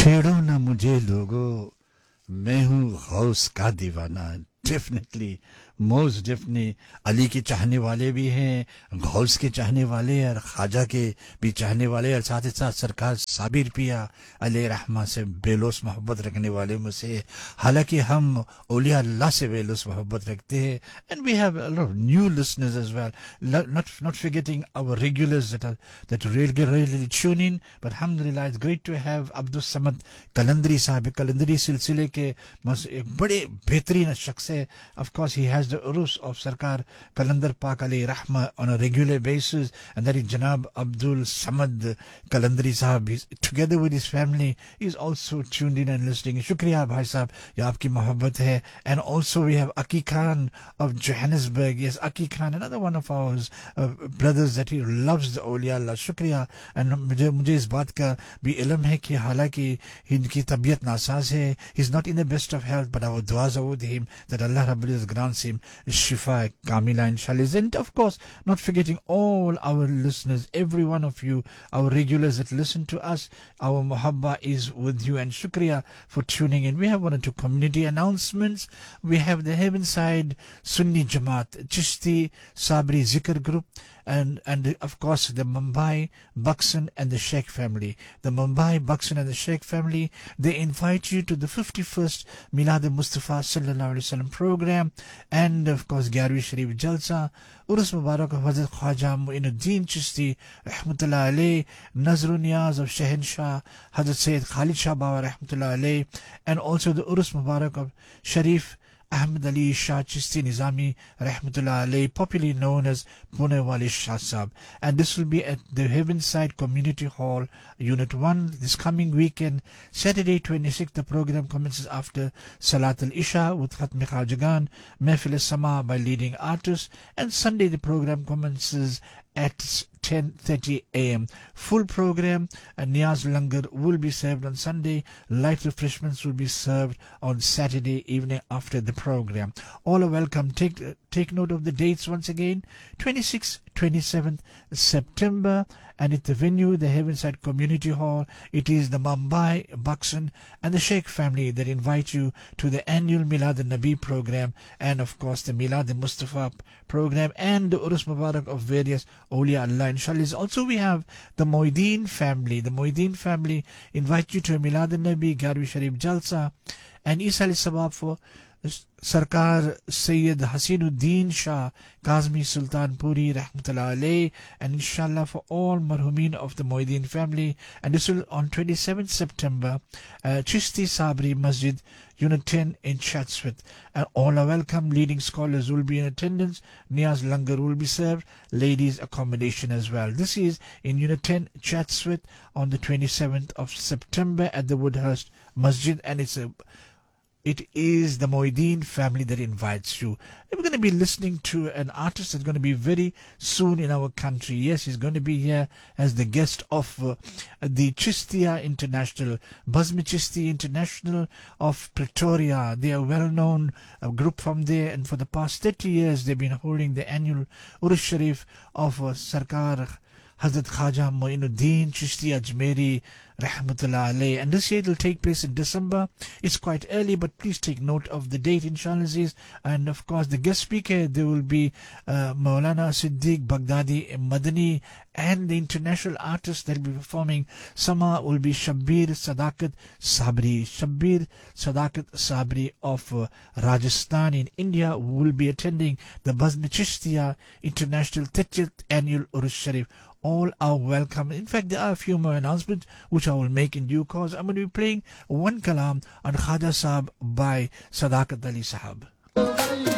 छेड़ो ना मुझे लोगो, मैं हूँ गौस का दीवाना। डेफिनेटली, मोस्ट डेफिनेटली अली के चाहने वाले भी हैं, गौस के चाहने वाले और ख्वाजा के भी चाहने वाले, और साथ ही साथ सरकार साबिर पिया अली रहमा से बेलोस मोहब्बत रखने वाले में से। हालांकि हम औलिया अल्लाह से बेलोस मोहब्बत रखते हैं, and we have a lot of new listeners as well, not forgetting our regulars that really tune in. But alhamdulillah, it's great to have Abdul Samad Qalandari साहब। कलंदरी सिलसिले के एक बड़े बेहतरीन शख्स है। Of course, he has the urus of Sarkar Kalandar Pak Ali Rahma on a regular basis, and that is Janab Abdul Samad Kalandari Sahab. Together with his family, he's also tuned in and listening. Shukriya Bhai Sahab, ye aapki mohabbat hai. And also we have Aki Khan of Johannesburg. Yes, Aki Khan, another one of our brothers that he loves the awliya Allah. Shukriya. And mujhe is baat ka bhi ilm hai ki halaki इनकी तबीयत NASA's है, he's not in the best of health, but our duas are with him that Allah Rabbul Izzat grants him shifa kamila inshallah. And of course, not forgetting all our listeners, every one of you, our regulars that listen to us, our muhabba is with you, and shukriya for tuning in. We have one or two community announcements. We have the Heavenside Sunni Jamaat Chishti Sabri Zikr group, and of course the Mumbai, Buxton and the Sheikh family. The Mumbai, Buxton and the Sheikh family, they invite you to the 51st Milad Mustafa Sallallahu Alaihi Wasallam program, and of course Gyarvi Sharif Jalsa, Urus Mubarak of Hazrat Khwaja Mu'inuddin Chishti Rahmatullah Alayh, Nazrun Niyaz of Shahenshah Hazrat Sayyid Khalid Shah Bawa Rahmatullah Alayh, and also the Urus Mubarak of Sharif Ahmed Ali Shah Chisti Nizami Rahmatullah Alayh, popularly known as Pune Wali Shah Sahab. And this will be at the Heavenside Community Hall, Unit 1, this coming weekend, Saturday 26th. The program commences after Salat al-Isha with Khatmi Khajagan, Mehfil al-Sama by leading artists, and Sunday the program commences at 10:30 a.m. Full program, and Niyaz Langar will be served on Sunday. Light refreshments will be served on Saturday evening after the program. All are welcome. Take note of the dates once again: 26th, 27th September, and at the venue, the Heavenside Community Hall. It is the Mumbai, Buxton and the Sheikh family that invite you to the annual Milad al-Nabi program, and of course the Milad al-Mustafa program, and the Urus Mubarak of various awliya Allah inshallah. Also we have the Moideen family. The Moideen family invite you to a Milad al-Nabi Garvi Sharif Jalsa and Isa al-Sabab for Sarkar Sayyid Hasinuddin Shah Kazmi Sultan Puri Rahmatullah Alayh, and inshallah for all marhumin of the Moideen family. And this will on 27th September, Chishti Sabri Masjid, Unit 10 in Chatsworth. And all are welcome. Leading scholars will be in attendance. Niyaz Langar will be served. Ladies accommodation as well. This is in Unit 10 Chatsworth on the 27th of September at the Woodhurst Masjid, and it is the Moideen family that invites you. And we're going to be listening to an artist that's going to be very soon in our country. Yes, he's going to be here as the guest of the Chistiya International, Bazmi Chisti International of Pretoria. They are a well-known group from there, and for the past 30 years they've been holding the annual Urus Sharif of Sarkar Hazrat Khwaja Mu'inuddin Chishti Ajmeri Rahmatullah Alayh. And this year it will take place in December. It's quite early, but please take note of the date inshallah. And of course the guest speaker, there will be Maulana Siddiq Baghdadi Madani, and the international artists that will be performing Sama will be Shabbir Sadakat Sabri. Shabbir Sadakat Sabri of Rajasthan in India will be attending the Bazmi Chishtiya International 30th Annual Urus Sharif. All are welcome. In fact, there are a few more announcements which I will make in due course. I'm going to be playing one kalam on Khwaja Sahab by Sadakat Ali Sahab.